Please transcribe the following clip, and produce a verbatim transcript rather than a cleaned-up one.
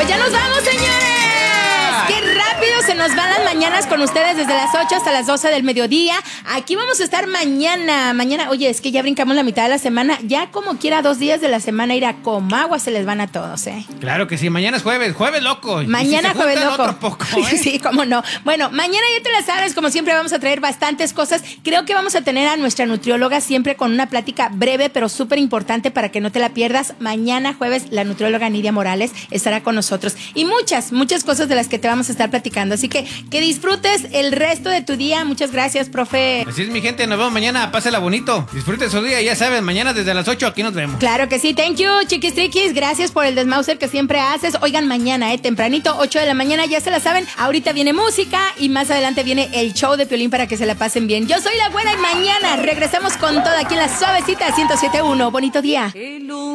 Pues ya nos vamos, señores. ¡Qué rápido se nos van las mañanas con ustedes desde las ocho hasta las doce del mediodía! Aquí vamos a estar mañana. Mañana, oye, es que ya brincamos la mitad de la semana. Ya como quiera, dos días de la semana ir a como agua se les van a todos, ¿eh? Claro que sí, mañana es jueves, jueves loco. Mañana y si jueves loco. Otro poco, ¿eh? Sí, cómo no. Bueno, mañana ya te la sabes, como siempre vamos a traer bastantes cosas. Creo que vamos a tener a nuestra nutrióloga siempre con una plática breve, pero súper importante para que no te la pierdas. Mañana jueves, la nutrióloga Nidia Morales estará con nosotros. Y muchas, muchas cosas de las que te vamos a estar platicando. Así que que disfrutes el resto de tu día. Muchas gracias, profe. Así es, mi gente. Nos vemos mañana. Pásela bonito. Disfruten su día. Ya saben, mañana desde las ocho aquí nos vemos. Claro que sí. Thank you, chiquis triquis. Gracias por el desmauser que siempre haces. Oigan, mañana, eh, tempranito, ocho de la mañana, ya se la saben. Ahorita viene música y más adelante viene el show de Piolín para que se la pasen bien. Yo soy la güera y mañana regresamos con todo aquí en la suavecita ciento siete punto uno. Bonito día.